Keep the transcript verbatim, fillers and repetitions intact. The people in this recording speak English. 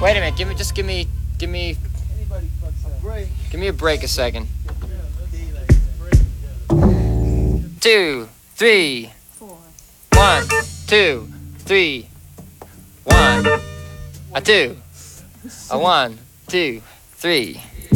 Wait a minute. Give me, just give me, give me, give me a break a second. Two, three. Four. One, two, three. One, a two, a one, two, three.